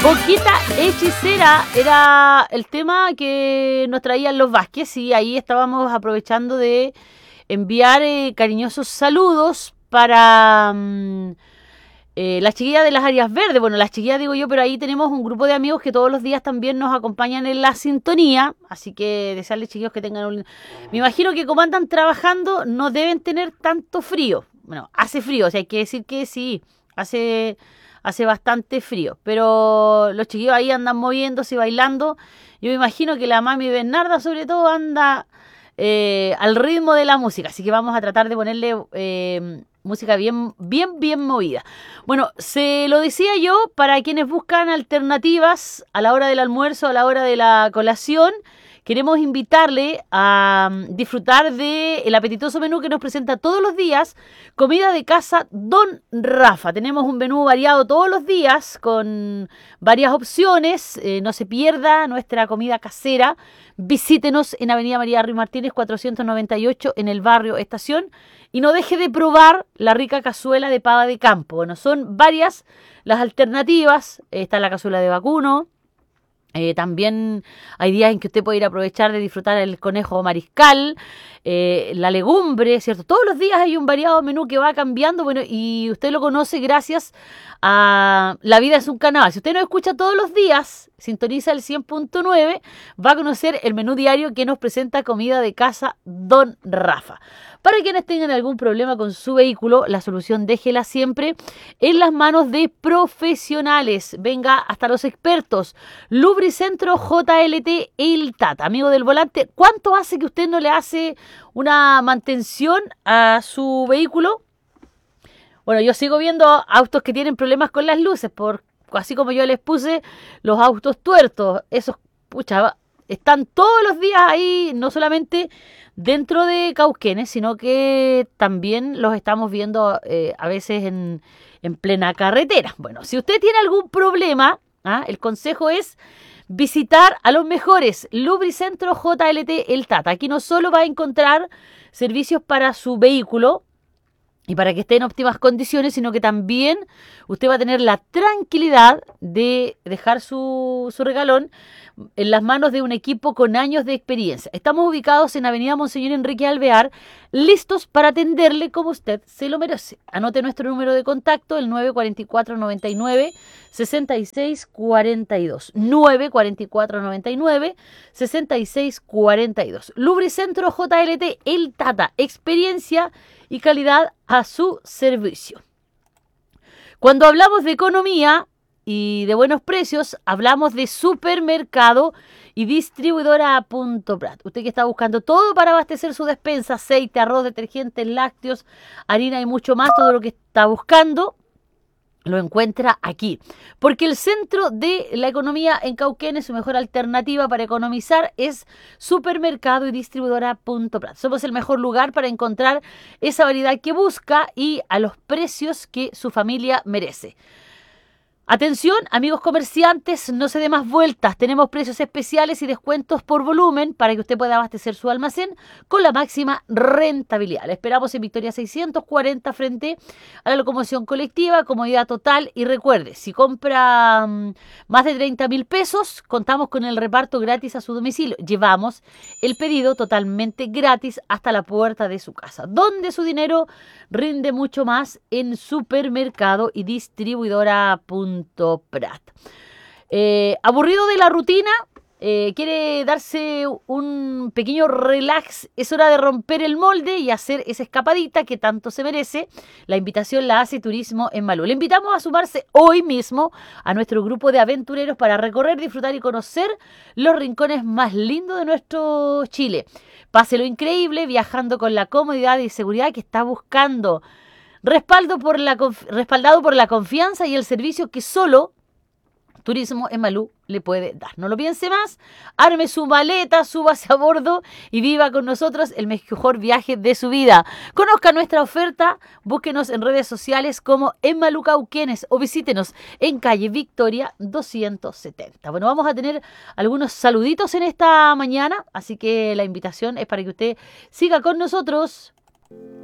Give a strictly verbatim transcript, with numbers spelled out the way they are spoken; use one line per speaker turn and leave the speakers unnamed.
Boquita Hechicera era el tema que nos traían los Vázquez y ahí estábamos aprovechando de enviar eh, cariñosos saludos para mm, eh, las chiquillas de las áreas verdes. Bueno, las chiquillas digo yo, pero ahí tenemos un grupo de amigos que todos los días también nos acompañan en la sintonía, así que desearles, chiquillos, que tengan un... Me imagino que como andan trabajando no deben tener tanto frío. Bueno, hace frío, o sea, hay que decir que sí, hace... Hace bastante frío, pero los chiquillos ahí andan moviéndose y bailando. Yo me imagino que la mami Bernarda sobre todo anda eh, al ritmo de la música, así que vamos a tratar de ponerle eh, música bien, bien, bien movida. Bueno, se lo decía yo, para quienes buscan alternativas a la hora del almuerzo, a la hora de la colación, queremos invitarle a disfrutar del apetitoso menú que nos presenta todos los días, Comida de Casa Don Rafa. Tenemos un menú variado todos los días con varias opciones. Eh, no se pierda nuestra comida casera. Visítenos en Avenida María Ruiz Martínez cuatrocientos noventa y ocho en el barrio Estación y no deje de probar la rica cazuela de pava de campo. Bueno, son varias las alternativas. Está la cazuela de vacuno. Eh, también hay días en que usted puede ir a aprovechar de disfrutar el conejo mariscal, eh, la legumbre, ¿cierto? Todos los días hay un variado menú que va cambiando, bueno, y usted lo conoce gracias a La Vida es un Carnaval. Si usted no escucha todos los días, sintoniza el cien punto nueve, va a conocer el menú diario que nos presenta Comida de Casa Don Rafa. Para quienes tengan algún problema con su vehículo, la solución déjela siempre en las manos de profesionales. Venga hasta los expertos. Lubricentro J L T El Tata. Amigo del volante, ¿cuánto hace que usted no le hace una mantención a su vehículo? Bueno, yo sigo viendo autos que tienen problemas con las luces, por, así como yo les puse los autos tuertos. Esos, pucha, están todos los días ahí, no solamente dentro de Cauquenes, sino que también los estamos viendo eh, a veces en, en plena carretera. Bueno, si usted tiene algún problema, ¿ah? El consejo es visitar a los mejores Lubricentro J L T El Tata. Aquí no solo va a encontrar servicios para su vehículo y para que esté en óptimas condiciones, sino que también usted va a tener la tranquilidad de dejar su, su regalón en las manos de un equipo con años de experiencia. Estamos ubicados en Avenida Monseñor Enrique Alvear, listos para atenderle como usted se lo merece. Anote nuestro número de contacto, el nueve cuatro cuatro, noventa y nueve, sesenta y seis cuarenta y dos. nueve cuatro cuatro, noventa y nueve, sesenta y seis cuarenta y dos. Lubricentro J L T El Tata, experiencia y calidad a su servicio. Cuando hablamos de economía y de buenos precios, hablamos de supermercado y distribuidora Punto Prat. Usted que está buscando todo para abastecer su despensa, aceite, arroz, detergentes, lácteos, harina y mucho más, todo lo que está buscando lo encuentra aquí, porque el centro de la economía en Cauquenes, su mejor alternativa para economizar es Supermercado y Distribuidora Punto Prat. Somos el mejor lugar para encontrar esa variedad que busca y a los precios que su familia merece. Atención, amigos comerciantes, no se dé más vueltas. Tenemos precios especiales y descuentos por volumen para que usted pueda abastecer su almacén con la máxima rentabilidad. Le esperamos en Victoria seiscientos cuarenta frente a la locomoción colectiva, comodidad total. Y recuerde, si compra um, más de treinta mil pesos, contamos con el reparto gratis a su domicilio. Llevamos el pedido totalmente gratis hasta la puerta de su casa, donde su dinero rinde mucho más en Supermercado y Distribuidora Punto Prat. Eh, aburrido de la rutina, eh, quiere darse un pequeño relax, es hora de romper el molde y hacer esa escapadita que tanto se merece. La invitación la hace Turismo en Malú. Le invitamos a sumarse hoy mismo a nuestro grupo de aventureros para recorrer, disfrutar y conocer los rincones más lindos de nuestro Chile. Páselo increíble viajando con la comodidad y seguridad que está buscando. Respaldo por la, respaldado por la confianza y el servicio que solo Turismo en Malú le puede dar. No lo piense más, arme su maleta, súbase a bordo y viva con nosotros el mejor viaje de su vida. Conozca nuestra oferta, búsquenos en redes sociales como en Malú Cauquenes o visítenos en calle Victoria doscientos setenta. Bueno, vamos a tener algunos saluditos en esta mañana, así que la invitación es para que usted siga con nosotros.